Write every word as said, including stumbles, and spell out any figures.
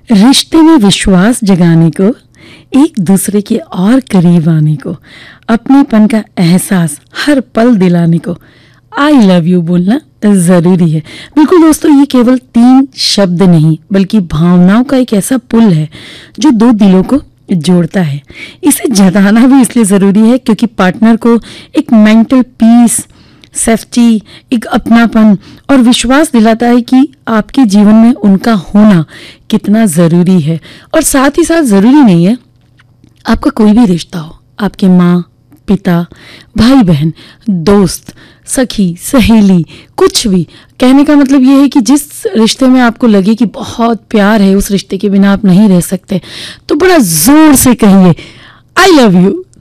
रिश्ते में विश्वास जगाने को, एक दूसरे के और करीब आने को, अपनेपन का एहसास हर पल दिलाने को आई लव यू बोलना ज़रूरी है। बिल्कुल दोस्तों, ये केवल तीन शब्द नहीं बल्कि भावनाओं का एक ऐसा पुल है जो दो दिलों को जोड़ता है। इसे जताना भी इसलिए ज़रूरी है क्योंकि पार्टनर को एक मेंटल पीस, सेफ्टी, एक अपनापन और विश्वास दिलाता है कि आपके जीवन में उनका होना कितना ज़रूरी है। और साथ ही साथ ज़रूरी नहीं है आपका कोई भी रिश्ता हो, आपके माँ, पिता, भाई बहन, दोस्त, सखी, सहेली, कुछ भी। कहने का मतलब ये है कि जिस रिश्ते में आपको लगे कि बहुत प्यार है, उस रिश्ते के बिना आप नहीं रह सकते, तो बड़ा जोर से कहिए आई लव यू।